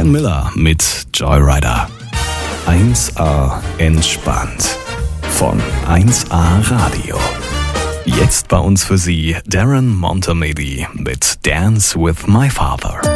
Glenn Miller mit Joyrider. 1A entspannt. Von 1A Radio. Jetzt bei uns für Sie Darren Montemedi mit Dance with My Father.